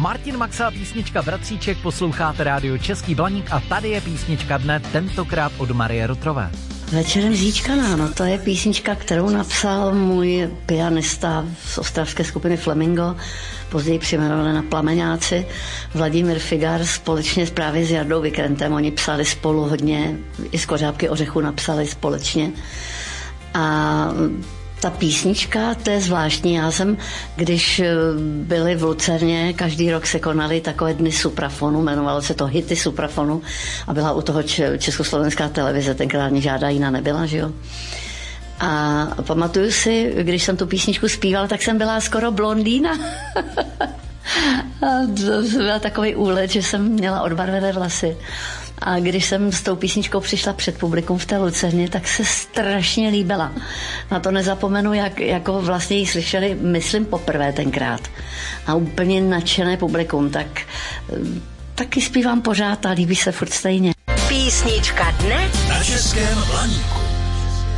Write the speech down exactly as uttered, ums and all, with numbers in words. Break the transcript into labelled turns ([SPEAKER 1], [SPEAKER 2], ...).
[SPEAKER 1] Martin Maxa, písnička Bratříček, posloucháte rádio Český Blaník a tady je písnička dne, tentokrát od Marie Rotrové.
[SPEAKER 2] Večerem zíčkaná, no to je písnička, kterou napsal můj pianista z ostravské skupiny Flamingo, později přejmenované na Plameňáci, Vladimír Figar, společně právě s Jardou Vikrentem. Oni psali spolu hodně, i z Kořápky ořechu napsali společně. A ta písnička, to je zvláštní. Já jsem, když byli v Lucerně, každý rok se konaly takové dny suprafonu, jmenovalo se to Hity suprafonu a byla u toho Československá televize, tenkrát ani žádná jiná nebyla, že jo. A pamatuju si, když jsem tu písničku zpívala, tak jsem byla skoro blondýna. A to byl takový úlet, že jsem měla odbarvené vlasy. A když jsem s tou písničkou přišla před publikum v té Lucerně, tak se strašně líbila. Na to nezapomenu, jak jako vlastně ji slyšeli, myslím, poprvé tenkrát. A úplně nadšené publikum, tak taky zpívám pořád a líbí se furt stejně.
[SPEAKER 3] Písnička dne
[SPEAKER 4] na Českém Blaníku.